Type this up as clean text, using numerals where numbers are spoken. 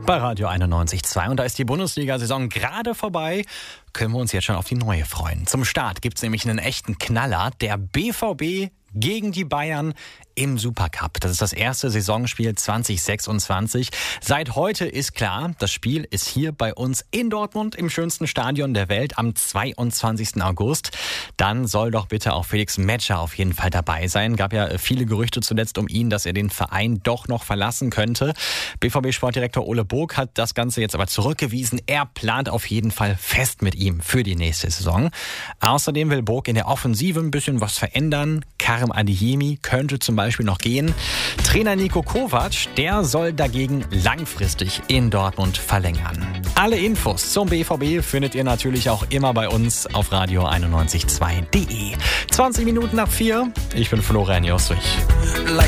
Bei Radio 91.2 und da ist die Bundesliga-Saison gerade vorbei. Können wir uns jetzt schon auf die neue freuen. Zum Start gibt's nämlich einen echten Knaller. Der BVB gegen die Bayern im Supercup. Das ist das erste Saisonspiel 2026. Seit heute ist klar, das Spiel ist hier bei uns in Dortmund im schönsten Stadion der Welt am 22. August. Dann soll doch bitte auch Felix Metscher auf jeden Fall dabei sein. Gab ja viele Gerüchte zuletzt um ihn, dass er den Verein doch noch verlassen könnte. BVB-Sportdirektor Ole Burg hat das Ganze jetzt aber zurückgewiesen. Er plant auf jeden Fall fest mit ihm für die nächste Saison. Außerdem will Burg in der Offensive ein bisschen was verändern. Karim Adeyemi könnte zum Beispiel noch gehen. Trainer Niko Kovac, der soll dagegen langfristig in Dortmund verlängern. Alle Infos zum BVB findet ihr natürlich auch immer bei uns auf radio912.de. 20 Minuten nach 4. Ich bin Florian Jostrich.